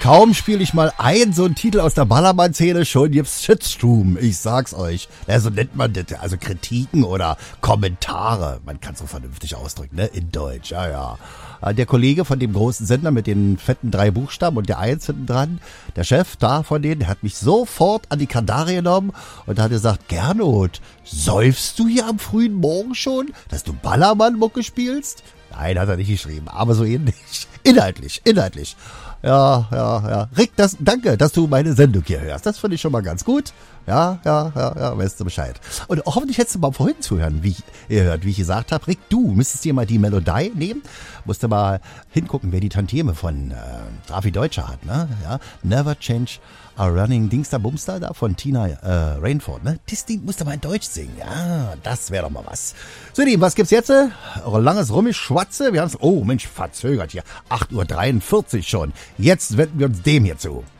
Kaum spiele ich mal so einen Titel aus der Ballermann-Szene, schon gibt's Shitstorm, ich sag's euch. Ja, so nennt man das, also Kritiken oder Kommentare. Man kann's so vernünftig ausdrücken, ne? In Deutsch, ja. Der Kollege von dem großen Sender mit den fetten 3 Buchstaben und der 1 hinten dran, der Chef da von denen, der hat mich sofort an die Kandare genommen und hat gesagt, Gernot, säufst du hier am frühen Morgen schon, dass du Ballermann-Mucke spielst? Nein, hat er nicht geschrieben, aber so ähnlich. Inhaltlich. Ja. Rick, danke, dass du meine Sendung hier hörst. Das finde ich schon mal ganz gut. Ja, weißt du Bescheid. Und hoffentlich hättest du mal vorhin zuhören, wie ich gesagt habe. Rick, du müsstest dir mal die Melodie nehmen. Musst du mal hingucken, wer die Tantieme von Raffi Deutscher hat, ne? Ja, Never Change a Running Dingster Bumster da von Tina Rainford, ne? Das Ding musst du mal in Deutsch singen. Ja, das wäre doch mal was. So, Lieben, was gibt's jetzt? Langes Rummischwatze. Wir haben's, oh Mensch, verzögert hier. 8:43 Uhr schon. Jetzt wenden wir uns dem hier zu.